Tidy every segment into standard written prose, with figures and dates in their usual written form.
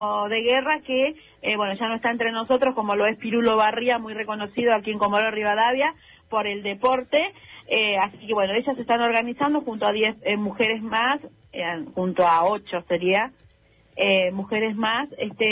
de guerra que, bueno, ya no está entre nosotros, como lo es Pirulo Barría, muy reconocido aquí en Comodoro Rivadavia por el deporte. Así que bueno, ellas se están organizando junto a 10 mujeres más, junto a 8 sería, mujeres más,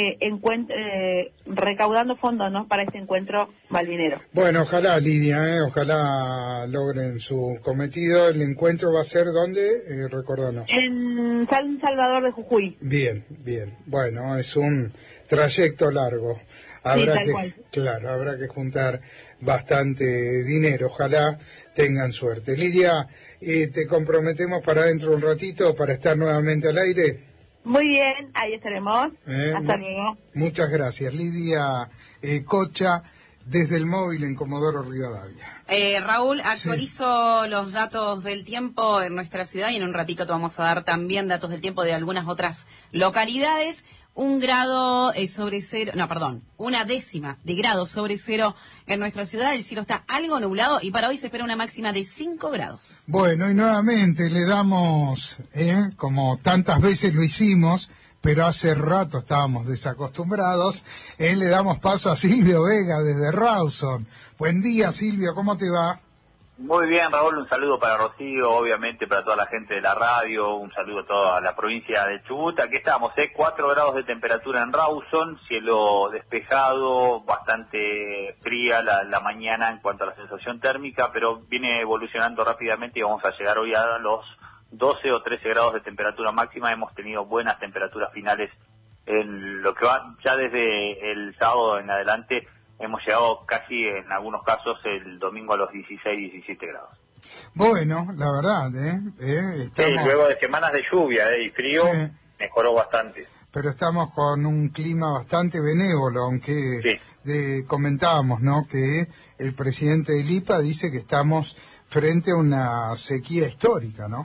recaudando fondos, ¿no?, para este encuentro malvinero. Bueno, ojalá, Lidia, ojalá logren su cometido. ¿El encuentro va a ser dónde? Recordanos. En San Salvador de Jujuy. Bien, bien. Bueno, es un trayecto largo. Habrá habrá que juntar bastante dinero. Ojalá tengan suerte. Lidia, te comprometemos para dentro de un ratito para estar nuevamente al aire. Muy bien, ahí estaremos. Hasta luego. Muchas gracias, Lidia Cocha, desde el móvil en Comodoro Rivadavia. Raúl, actualizo los datos del tiempo en nuestra ciudad y en un ratito te vamos a dar también datos del tiempo de algunas otras localidades. 1 grado sobre cero, una décima de grado sobre cero en nuestra ciudad. El cielo está algo nublado y para hoy se espera una máxima de 5 grados. Bueno, y nuevamente le damos, como tantas veces lo hicimos, pero hace rato estábamos desacostumbrados, le damos paso a Silvio Vega desde Rawson. Buen día, Silvio, ¿cómo te va? Muy bien, Raúl, un saludo para Rocío, obviamente para toda la gente de la radio, un saludo a toda la provincia de Chubut. Aquí estamos, 4 grados de temperatura en Rawson, cielo despejado, bastante fría la mañana en cuanto a la sensación térmica, pero viene evolucionando rápidamente y vamos a llegar hoy a los 12 o 13 grados de temperatura máxima. Hemos tenido buenas temperaturas finales en lo que va ya desde el sábado en adelante. Hemos llegado casi, en algunos casos, el domingo a los 16, 17 grados. Bueno, la verdad, estamos... Sí, luego de semanas de lluvia y frío, sí, mejoró bastante. Pero estamos con un clima bastante benévolo, aunque comentábamos, ¿no?, que el presidente del IPA dice que estamos frente a una sequía histórica, ¿no?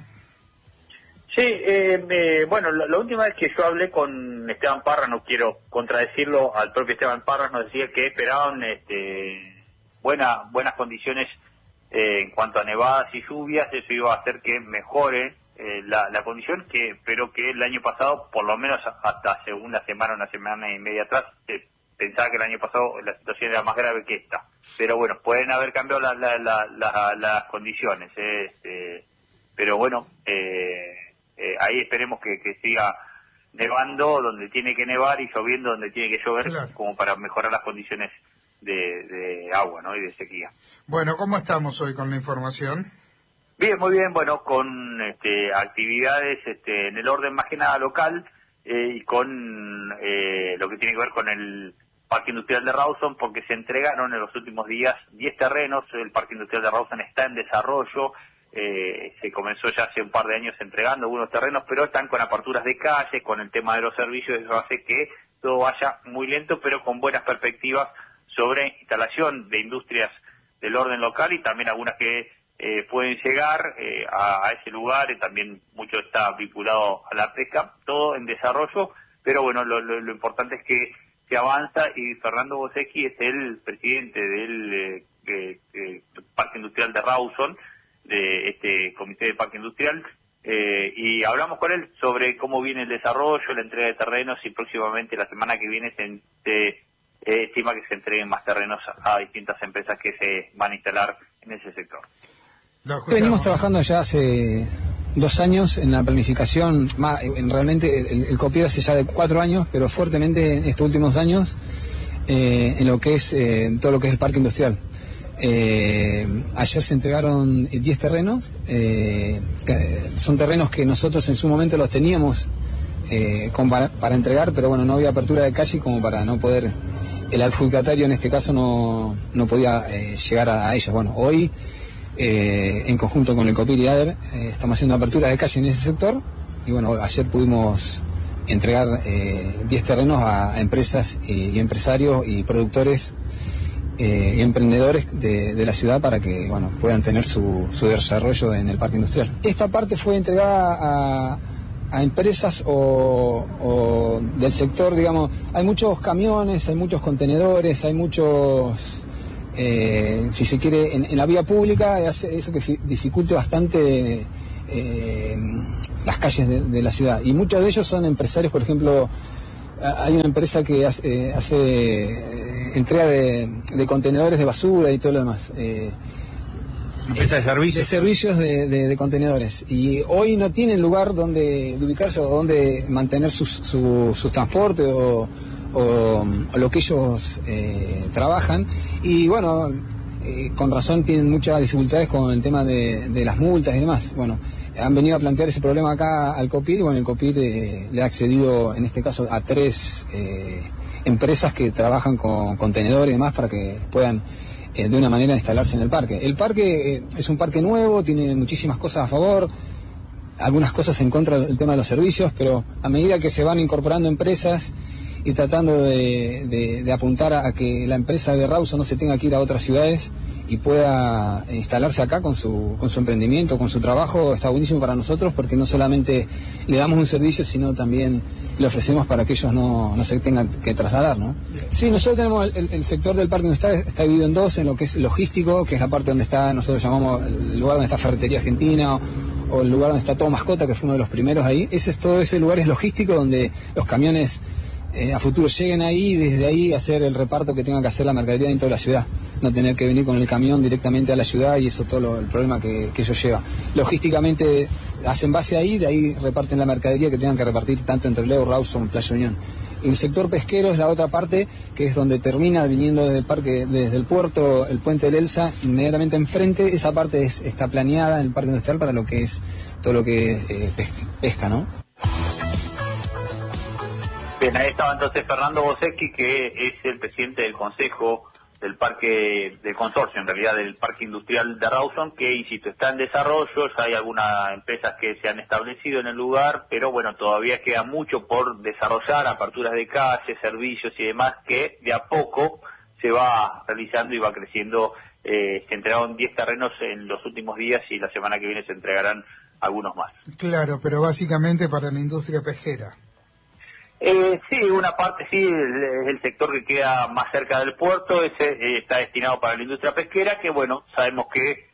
Sí, bueno, la última vez que yo hablé con Esteban Parra, no quiero contradecirlo, al propio Esteban Parra nos decía que esperaban buenas condiciones en cuanto a nevadas y lluvias. Eso iba a hacer que mejore la condición, pero que el año pasado, por lo menos hasta hace una semana y media atrás, pensaba que el año pasado la situación era más grave que esta. Pero bueno, pueden haber cambiado las condiciones, pero bueno, ahí esperemos que siga nevando donde tiene que nevar y lloviendo donde tiene que llover, claro, como para mejorar las condiciones de agua, ¿no?, y de sequía. Bueno, ¿cómo estamos hoy con la información? Bien, muy bien, bueno, con actividades en el orden más que nada local y con lo que tiene que ver con el Parque Industrial de Rawson, porque se entregaron en los últimos días 10 terrenos. El Parque Industrial de Rawson está en desarrollo. Se comenzó ya hace un par de años entregando algunos terrenos, pero están con aperturas de calle, con el tema de los servicios. Eso hace que todo vaya muy lento, pero con buenas perspectivas sobre instalación de industrias del orden local y también algunas que pueden llegar a ese lugar. Y también mucho está vinculado a la pesca, todo en desarrollo, pero bueno, lo importante es que se avanza, y Fernando Bosecki es el presidente del Parque Industrial de Rawson, de este comité de Parque Industrial, y hablamos con él sobre cómo viene el desarrollo, la entrega de terrenos, y próximamente la semana que viene se estima que se entreguen más terrenos a distintas empresas que se van a instalar en ese sector. Venimos trabajando ya hace 2 años en la planificación, realmente el copiado hace ya de 4 años, pero fuertemente en estos últimos años en lo que es todo lo que es el parque industrial. Ayer se entregaron 10 terrenos, son terrenos que nosotros en su momento los teníamos para entregar, pero bueno, no había apertura de calle como para no poder, el adjudicatario en este caso no podía llegar a ellos. Bueno, hoy en conjunto con el COPIR y ADER estamos haciendo apertura de calle en ese sector, y bueno, ayer pudimos entregar 10 terrenos a empresas y empresarios y productores y emprendedores de la ciudad para que bueno puedan tener su desarrollo en el parque industrial. Esta parte fue entregada a empresas o del sector, digamos. Hay muchos camiones, hay muchos contenedores, hay muchos, si se quiere, en la vía pública, hace eso que dificulte bastante las calles de la ciudad. Y muchos de ellos son empresarios, por ejemplo, hay una empresa que hace entrega de contenedores de basura y todo lo demás. Empresa de servicios. De servicios de contenedores. Y hoy no tienen lugar donde ubicarse o donde mantener sus transportes o lo que ellos trabajan. Y bueno, con razón tienen muchas dificultades con el tema de las multas y demás. Bueno, han venido a plantear ese problema acá al COPIR y bueno, el COPIR le ha accedido en este caso a 3 empresas que trabajan con contenedores y demás para que puedan de una manera instalarse en el parque. El parque es un parque nuevo, tiene muchísimas cosas a favor, algunas cosas en contra del tema de los servicios, pero a medida que se van incorporando empresas y tratando de apuntar a que la empresa de Rawson no se tenga que ir a otras ciudades y pueda instalarse acá con su emprendimiento, con su trabajo, está buenísimo para nosotros porque no solamente le damos un servicio, sino también le ofrecemos para que ellos no se tengan que trasladar, ¿no? Sí, nosotros tenemos el sector del parque donde está dividido en 2, en lo que es logístico, que es la parte donde está, nosotros llamamos el lugar donde está Ferretería Argentina, o el lugar donde está Todo Mascota, que fue uno de los primeros ahí. Todo ese lugar es logístico, donde los camiones a futuro lleguen ahí y desde ahí hacer el reparto que tenga que hacer la mercadería dentro de la ciudad, no tener que venir con el camión directamente a la ciudad y eso todo el problema que eso lleva. Logísticamente hacen base ahí, de ahí reparten la mercadería que tengan que repartir tanto entre Leo, Rawson, Playa Unión. El sector pesquero es la otra parte, que es donde termina viniendo desde el parque, desde el puerto, el puente del Elsa, inmediatamente enfrente. Esa parte está planeada en el parque industrial para lo que es todo lo que es pesca, ¿no? Bien, ahí estaba entonces Fernando Bosecki, que es el presidente del consejo del parque, del consorcio en realidad del parque industrial de Rawson, que insisto, está en desarrollo, ya hay algunas empresas que se han establecido en el lugar, pero bueno, todavía queda mucho por desarrollar, aperturas de calles, servicios y demás, que de a poco se va realizando y va creciendo. Se entregaron 10 terrenos en los últimos días y la semana que viene se entregarán algunos más. Claro, pero básicamente para la industria pesquera. Sí, una parte sí, es el sector que queda más cerca del puerto, ese está destinado para la industria pesquera, que bueno, sabemos que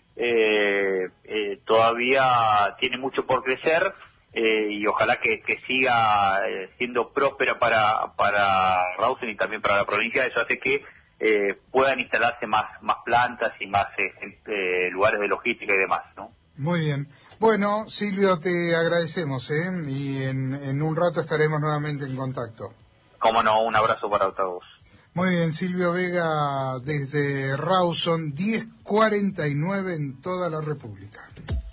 todavía tiene mucho por crecer y ojalá que siga siendo próspera para Rawson y también para la provincia. Eso hace que puedan instalarse más plantas y más lugares de logística y demás, ¿no? Muy bien. Bueno, Silvio, te agradecemos, y en un rato estaremos nuevamente en contacto. Cómo no, un abrazo para todos. Muy bien, Silvio Vega desde Rawson, 10:49 en toda la República.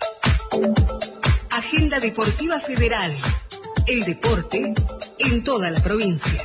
Agenda Deportiva Federal. El deporte en toda la provincia.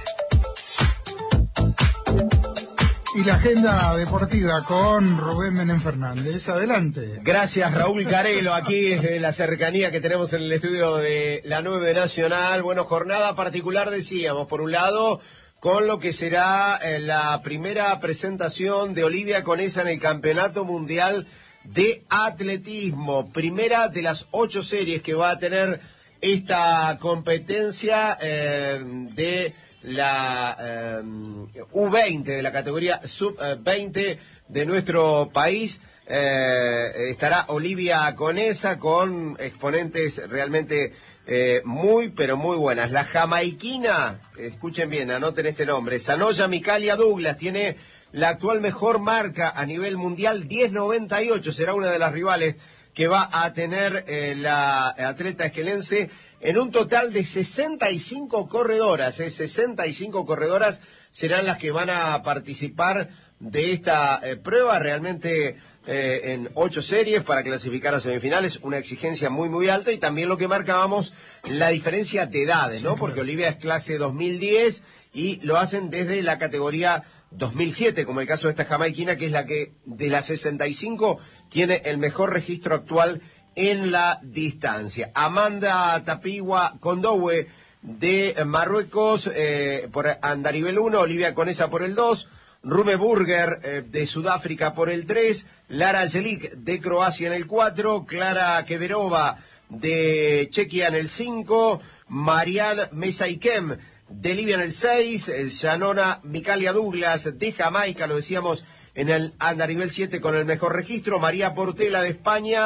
Y la agenda deportiva con Rubén Menem Fernández. Adelante. Gracias, Raúl Carelo, aquí desde la cercanía que tenemos en el estudio de la 9 Nacional. Bueno, jornada particular, decíamos, por un lado, con lo que será la primera presentación de Olivia Conesa en el Campeonato Mundial de Atletismo. Primera de las 8 series que va a tener esta competencia de la U20, de la categoría sub-20 de nuestro país. Estará Olivia Conesa con exponentes realmente muy, pero muy buenas. La jamaiquina, escuchen bien, anoten este nombre, Sanoya Micalia Douglas, tiene la actual mejor marca a nivel mundial, 10.98, será una de las rivales que va a tener la atleta esquelense en un total de 65 corredoras. 65 corredoras serán las que van a participar de esta prueba, realmente en 8 series para clasificar a semifinales, una exigencia muy muy alta, y también lo que marcábamos, la diferencia de edades, ¿no? Porque Olivia es clase 2010 y lo hacen desde la categoría 2007, como el caso de esta jamaiquina, que es la que de las 65 tiene el mejor registro actual en la distancia. Amanda Tapigua Condowe de Marruecos por andarivel 1, Olivia Conesa por el 2, Rume Burger de Sudáfrica por el 3, Lara Jelic de Croacia en el 4, Clara Kederova de Chequia en el 5, Marianne Mesaikem de Libia en el 6, Shanona Micalia Douglas de Jamaica, lo decíamos, en el andarivel 7 con el mejor registro, María Portela de España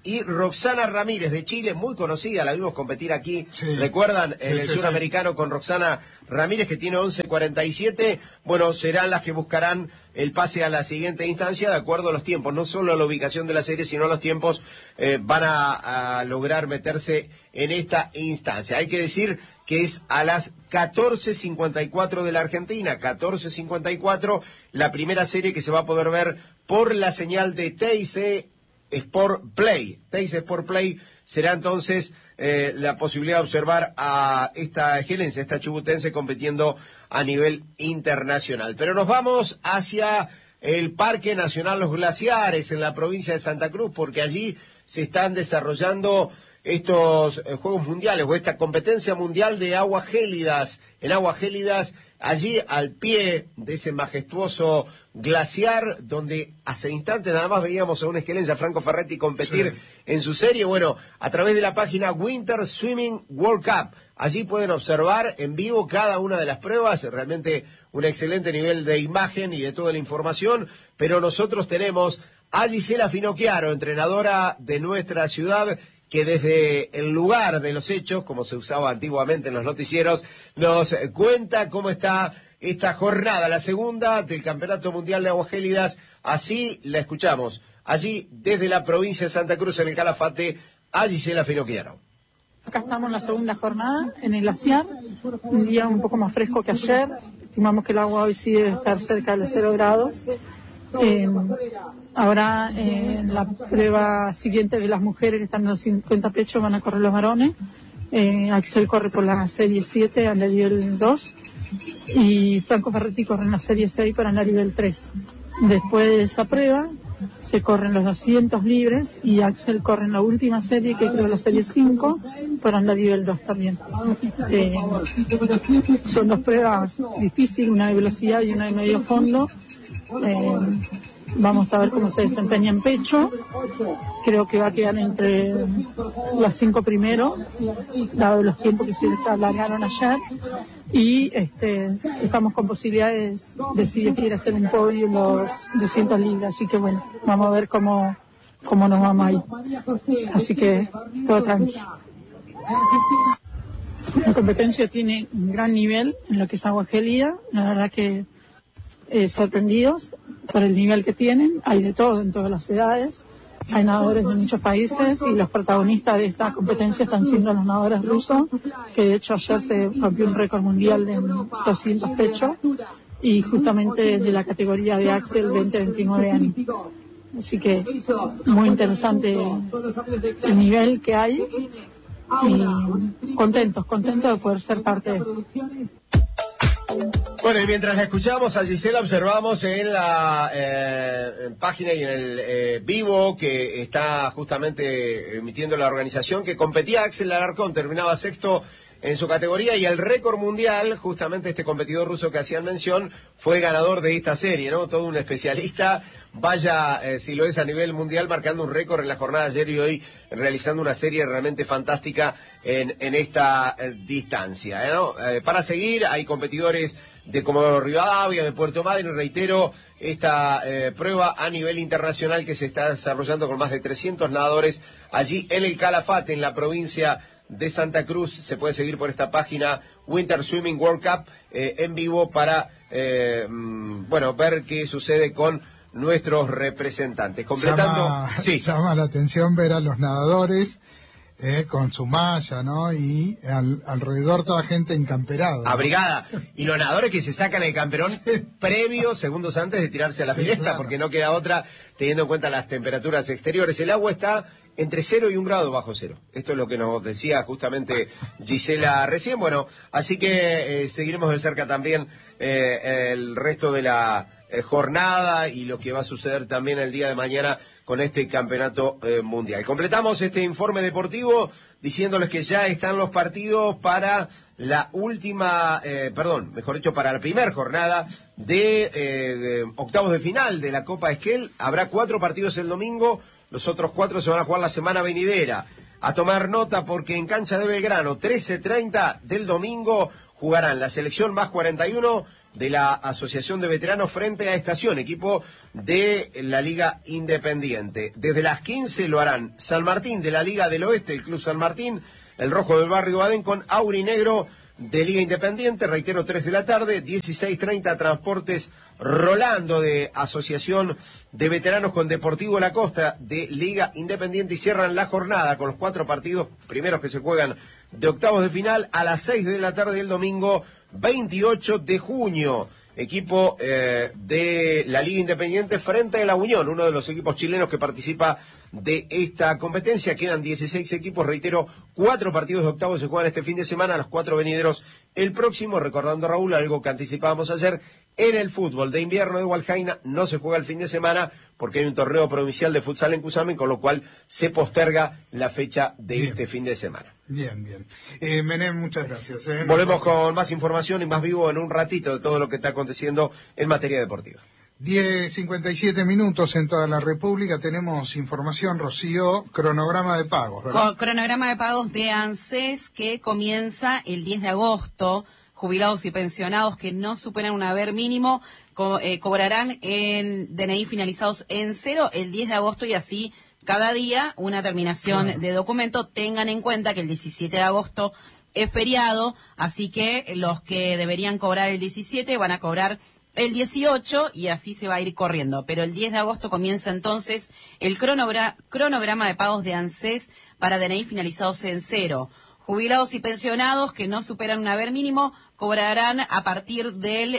y Roxana Ramírez de Chile, muy conocida, la vimos competir aquí, sí. ¿Recuerdan? En el suramericano con Roxana Ramírez, que tiene 11.47, bueno, serán las que buscarán el pase a la siguiente instancia de acuerdo a los tiempos, no solo a la ubicación de la serie, sino a los tiempos van a lograr meterse en esta instancia. Hay que decir que es a las 14.54 de la Argentina, 14.54, la primera serie que se va a poder ver por la señal de TIC Sport Play. TIC Sport Play será entonces la posibilidad de observar a esta ejelense, esta chubutense compitiendo a nivel internacional. Pero nos vamos hacia el Parque Nacional Los Glaciares en la provincia de Santa Cruz, porque allí se están desarrollando estos Juegos Mundiales o esta competencia mundial de aguas gélidas. En aguas gélidas, allí al pie de ese majestuoso glaciar, donde hace instantes nada más veíamos a un esquelense, a Franco Ferretti, competir en su serie. Bueno, a través de la página Winter Swimming World Cup, allí pueden observar en vivo cada una de las pruebas, realmente un excelente nivel de imagen y de toda la información, pero nosotros tenemos a Gisela Finocchiaro, entrenadora de nuestra ciudad, que desde el lugar de los hechos, como se usaba antiguamente en los noticieros, nos cuenta cómo está esta jornada, la segunda del Campeonato Mundial de Aguas Gélidas. Así la escuchamos, allí desde la provincia de Santa Cruz, en el Calafate, a Gisela Finocchiaro. Acá estamos en la segunda jornada, en el glaciar, un día un poco más fresco que ayer. Estimamos que el agua hoy sí debe estar cerca de los 0 grados. Ahora en la prueba siguiente de las mujeres que están en los 50 pechos van a correr los varones. Axel corre por la serie 7 a nivel 2 y Franco Ferretti corre en la serie 6 para andar nivel 3. Después de esa prueba se corren los 200 libres y Axel corre en la última serie, que creo la serie 5, para andar nivel 2 también. Son dos pruebas difíciles, una de velocidad y una de medio fondo. Vamos a ver cómo se desempeña en pecho. Creo que va a quedar entre las 5 primeros, dado los tiempos que se alargaron ayer. Y estamos con posibilidades de, si Dios quiere, hacer un podio en los 200 libras. Así que bueno, vamos a ver cómo nos vamos ahí. Así que todo tranquilo. La competencia tiene un gran nivel en lo que es agua gélida. La verdad que sorprendidos por el nivel que tienen. Hay de todo en todas las edades, hay nadadores de muchos países y los protagonistas de esta competencia están siendo los nadadores rusos, que de hecho ayer se rompió un récord mundial de 200 pechos y justamente de la categoría de Axel 20-29 años. Así que muy interesante el nivel que hay y contentos de poder ser parte de esto. Bueno, y mientras la escuchamos a Gisela, observamos en la página y en el vivo que está justamente emitiendo la organización que competía Axel Alarcón, terminaba sexto en su categoría y el récord mundial, justamente este competidor ruso que hacían mención, fue ganador de esta serie, ¿no? Todo un especialista, vaya si lo es a nivel mundial, marcando un récord en la jornada de ayer y hoy, realizando una serie realmente fantástica en esta distancia, ¿no? Para seguir, hay competidores de Comodoro Rivadavia, de Puerto Madryn, y reitero, esta prueba a nivel internacional que se está desarrollando con más de 300 nadadores allí en el Calafate, en la provincia de Santa Cruz. Se puede seguir por esta página Winter Swimming World Cup en vivo para ver qué sucede con nuestros representantes. Completando, llama la atención ver a los nadadores con su malla, ¿no? Y alrededor toda gente encamperada, ¿no? Abrigada. Y los nadadores que se sacan el camperón previo, segundos antes de tirarse a la pileta, claro, porque no queda otra, teniendo en cuenta las temperaturas exteriores. El agua está entre 0 y 1 grado bajo cero. Esto es lo que nos decía justamente Gisela recién. Bueno, así que seguiremos de cerca también el resto de la jornada y lo que va a suceder también el día de mañana con este campeonato mundial. Completamos este informe deportivo diciéndoles que ya están los partidos para la última, para la primera jornada de octavos de final de la Copa Esquel. Habrá 4 partidos el domingo, los otros 4 se van a jugar la semana venidera. A tomar nota porque en cancha de Belgrano, 13:30 del domingo, jugarán la selección más 41 de la Asociación de Veteranos frente a Estación, equipo de la Liga Independiente. Desde las 15 lo harán San Martín de la Liga del Oeste, el Club San Martín, el Rojo del Barrio Badén con Aurinegro de Liga Independiente, reitero, 3 de la tarde, 16:30 Transportes Rolando de Asociación de Veteranos con Deportivo La Costa de Liga Independiente, y cierran la jornada con los 4 partidos primeros que se juegan de octavos de final a las 6 de la tarde del domingo 28 de junio. Equipo de la Liga Independiente frente a la Unión, uno de los equipos chilenos que participa de esta competencia. Quedan 16 equipos, reitero, 4 partidos de octavos se juegan este fin de semana, los 4 venideros el próximo. Recordando, Raúl, algo que anticipábamos ayer, en el fútbol de invierno de Hualjaina no se juega el fin de semana porque hay un torneo provincial de futsal en Cusamen, con lo cual se posterga la fecha de este fin de semana. Bien. Menem, muchas gracias. Volvemos con más información y más vivo en un ratito de todo lo que está aconteciendo en materia deportiva. 10:57 minutos en toda la República. Tenemos información, Rocío, cronograma de pagos, ¿verdad? Cronograma de pagos de ANSES que comienza el 10 de agosto. Jubilados y pensionados que no superan un haber mínimo cobrarán en DNI finalizados en 0 el 10 de agosto y así cada día una terminación de documento. Tengan en cuenta que el 17 de agosto es feriado, así que los que deberían cobrar el 17 van a cobrar el 18 y así se va a ir corriendo. Pero el 10 de agosto comienza entonces el cronograma de pagos de ANSES para DNI finalizados en 0. Jubilados y pensionados que no superan un haber mínimo cobrarán a partir del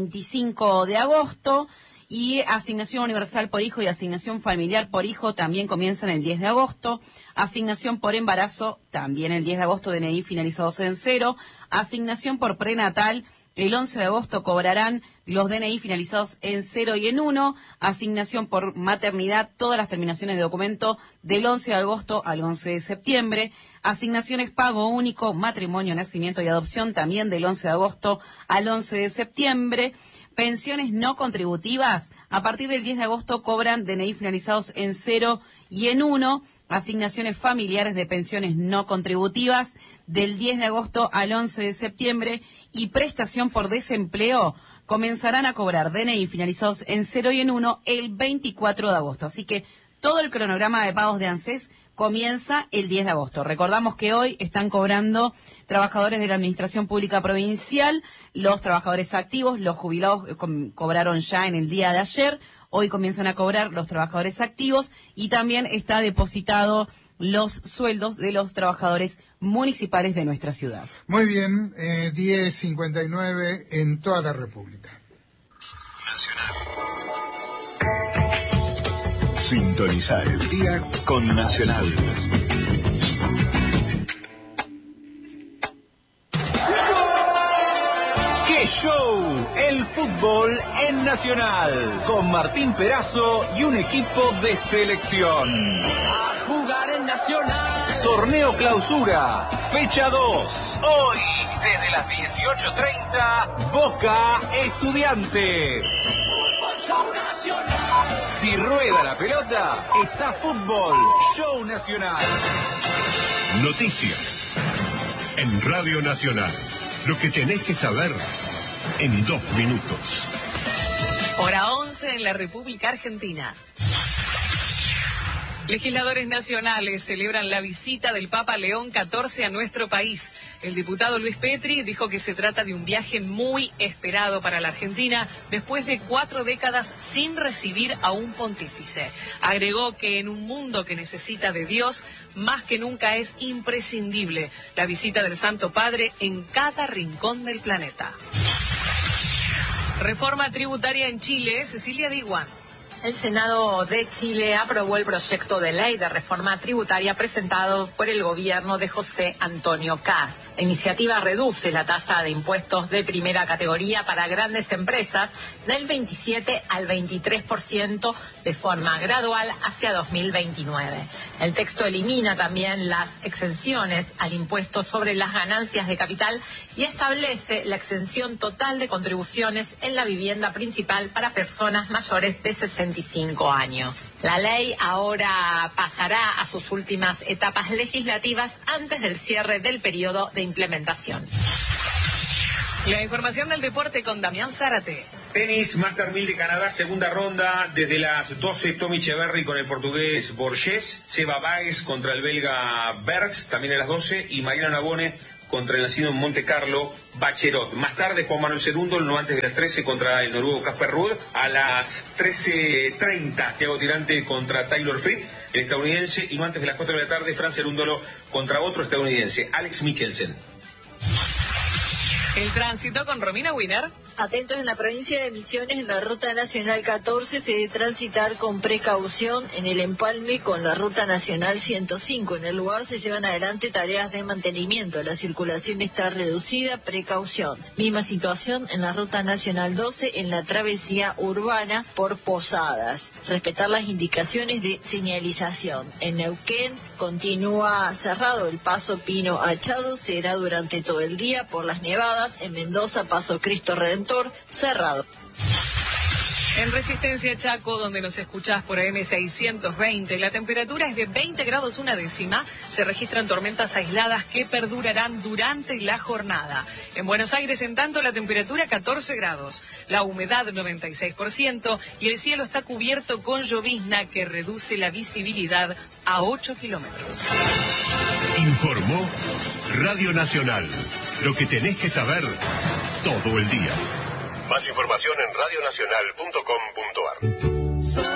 25 de agosto y asignación universal por hijo y asignación familiar por hijo también comienzan el 10 de agosto. Asignación por embarazo también el 10 de agosto, DNI finalizados en 0. Asignación por prenatal el 11 de agosto cobrarán los DNI finalizados en 0 y en 1. Asignación por maternidad, todas las terminaciones de documento del 11 de agosto al 11 de septiembre. Asignaciones pago único, matrimonio, nacimiento y adopción también del 11 de agosto al 11 de septiembre. Pensiones no contributivas, a partir del 10 de agosto cobran DNI finalizados en 0 y en 1. Asignaciones familiares de pensiones no contributivas del 10 de agosto al 11 de septiembre y prestación por desempleo comenzarán a cobrar DNI finalizados en 0 y en 1 el 24 de agosto. Así que todo el cronograma de pagos de ANSES comienza el 10 de agosto. Recordamos que hoy están cobrando trabajadores de la Administración Pública Provincial, los trabajadores activos, los jubilados cobraron ya en el día de ayer. Hoy comienzan a cobrar los trabajadores activos y también está depositado los sueldos de los trabajadores municipales de nuestra ciudad. Muy bien, 10:59 en toda la República. Nacional. Sintonizar el día con Nacional. ¡Qué show! El fútbol en Nacional, con Martín Perazo y un equipo de selección. A jugar en Nacional. Torneo Clausura, fecha 2. Hoy, desde las 18:30, Boca Estudiantes. Fútbol Show Nacional. Si rueda la pelota, está Fútbol Show Nacional. Noticias en Radio Nacional. Lo que tenés que saber en 2 minutos. Hora 11 en la República Argentina. Legisladores nacionales celebran la visita del Papa León XIV a nuestro país. El diputado Luis Petri dijo que se trata de un viaje muy esperado para la Argentina después de 4 décadas sin recibir a un pontífice. Agregó que en un mundo que necesita de Dios, más que nunca es imprescindible la visita del Santo Padre en cada rincón del planeta. Reforma tributaria en Chile, Cecilia Diguán. El Senado de Chile aprobó el proyecto de ley de reforma tributaria presentado por el gobierno de José Antonio Kast. La iniciativa reduce la tasa de impuestos de primera categoría para grandes empresas del 27 al 23% de forma gradual hacia 2029. El texto elimina también las exenciones al impuesto sobre las ganancias de capital y establece la exención total de contribuciones en la vivienda principal para personas mayores de 65 años. La ley ahora pasará a sus últimas etapas legislativas antes del cierre del periodo de implementación. La información del deporte con Damián Zárate. Tenis, Master 1000 de Canadá, segunda ronda. Desde las 12, Tommy Echeverry con el portugués Borges. Seba Baez contra el belga Bergs, también a las 12. Y Mariano Navone contra el nacido en Monte Carlo, Bacherot. Más tarde, Juan Manuel Cerundo, no antes de las 13, contra el noruego Casper Ruud. A las 13:30, Thiago Tirante contra Taylor Fritz, el estadounidense. Y no antes de las 4 de la tarde, Fran Cerúndolo contra otro estadounidense, Alex Michelsen. El tránsito con Romina Wiener. Atentos, en la provincia de Misiones, en la Ruta Nacional 14, se debe transitar con precaución en el empalme con la Ruta Nacional 105. En el lugar se llevan adelante tareas de mantenimiento. La circulación está reducida, precaución. Misma situación en la Ruta Nacional 12, en la travesía urbana por Posadas. Respetar las indicaciones de señalización. En Neuquén continúa cerrado el paso Pino Achado, será durante todo el día por las nevadas. En Mendoza, paso Cristo Redentor, cerrado. En Resistencia Chaco, donde nos escuchás por AM620, la temperatura es de 20 grados una décima. Se registran tormentas aisladas que perdurarán durante la jornada. En Buenos Aires, en tanto, la temperatura 14 grados, la humedad 96% y el cielo está cubierto con llovizna que reduce la visibilidad a 8 kilómetros. Informó Radio Nacional. Lo que tenés que saber todo el día. Más información en radionacional.com.ar.